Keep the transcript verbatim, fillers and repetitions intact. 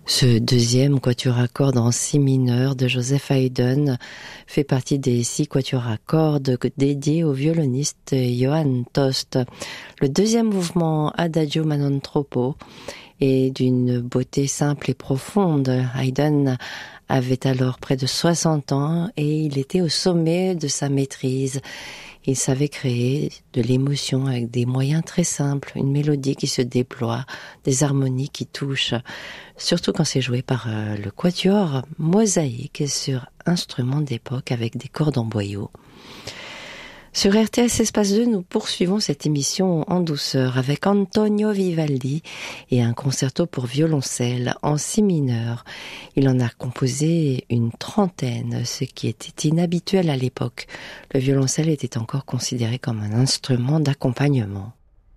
Ce deuxième quatuor à cordes en si mineur de Joseph Haydn fait partie des six quatuors à cordes dédiés au violoniste Johann Tost. Le deuxième mouvement, Adagio ma non troppo, est d'une beauté simple et profonde. Haydn avait alors près de soixante ans et il était au sommet de sa maîtrise. Il savait créer de l'émotion avec des moyens très simples, une mélodie qui se déploie, des harmonies qui touchent, surtout quand c'est joué par euh, le quatuor mosaïque sur instrument d'époque avec des cordes en boyau. Sur R T S Espace deux, nous poursuivons cette émission en douceur avec Antonio Vivaldi et un concerto pour violoncelle en si mineur. Il en a composé une trentaine, ce qui était inhabituel à l'époque. Le violoncelle était encore considéré comme un instrument d'accompagnement.